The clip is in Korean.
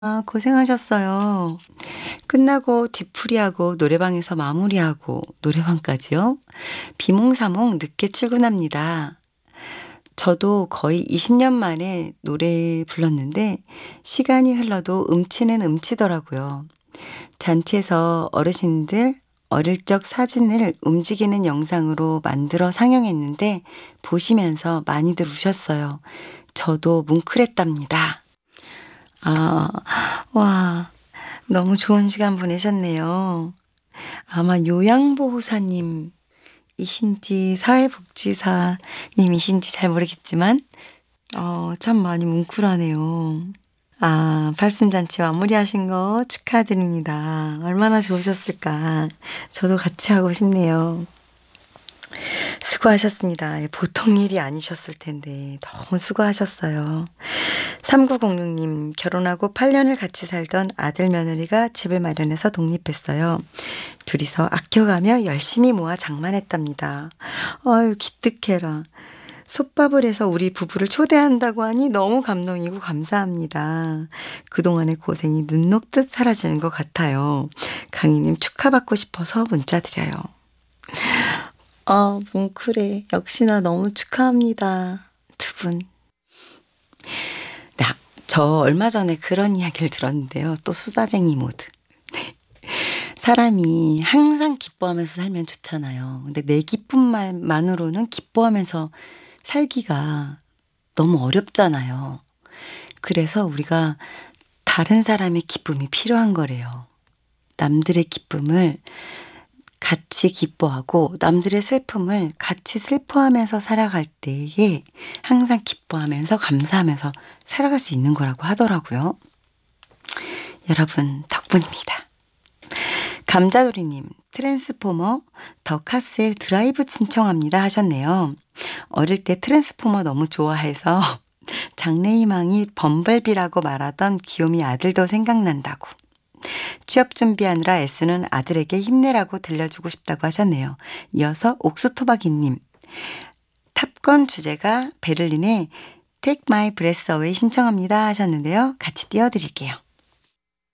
아, 고생하셨어요. 끝나고 뒤풀이하고 노래방에서 마무리하고 노래방까지요? 비몽사몽 늦게 출근합니다. 저도 거의 20년 만에 노래 불렀는데 시간이 흘러도 음치는 음치더라고요. 잔치에서 어르신들 어릴 적 사진을 움직이는 영상으로 만들어 상영했는데 보시면서 많이들 우셨어요. 저도 뭉클했답니다. 아, 와, 너무 좋은 시간 보내셨네요. 아마 요양보호사님이신지 사회복지사님이신지 잘 모르겠지만, 참 많이 뭉클하네요. 아, 팔순잔치 마무리하신 거 축하드립니다. 얼마나 좋으셨을까. 저도 같이 하고 싶네요. 수고하셨습니다. 예, 보통 일이 아니셨을 텐데 너무 수고하셨어요. 3906님, 결혼하고 8년을 같이 살던 아들 며느리가 집을 마련해서 독립했어요. 둘이서 아껴가며 열심히 모아 장만했답니다. 아유, 기특해라. 솥밥을 해서 우리 부부를 초대한다고 하니 너무 감동이고 감사합니다. 그동안의 고생이 눈 녹듯 사라지는 것 같아요. 강희님 축하받고 싶어서 문자 드려요. 뭉클해. 역시나 너무 축하합니다. 두 분. 저 얼마 전에 그런 이야기를 들었는데요. 또 수다쟁이 모드. 사람이 항상 기뻐하면서 살면 좋잖아요. 근데 내 기쁜 말만으로는 기뻐하면서 살기가 너무 어렵잖아요. 그래서 우리가 다른 사람의 기쁨이 필요한 거래요. 남들의 기쁨을 같이 기뻐하고 남들의 슬픔을 같이 슬퍼하면서 살아갈 때에 항상 기뻐하면서 감사하면서 살아갈 수 있는 거라고 하더라고요. 여러분 덕분입니다. 감자돌이님, 트랜스포머 더 카스엘 드라이브 신청합니다 하셨네요. 어릴 때 트랜스포머 너무 좋아해서 장래희망이 범벌비라고 말하던 귀요미 아들도 생각난다고. 취업 준비하느라 애쓰는 아들에게 힘내라고 들려주고 싶다고 하셨네요. 이어서 옥수토박이님, 탑건 주제가 베를린의 Take My Breath Away 신청합니다 하셨는데요. 같이 띄워드릴게요.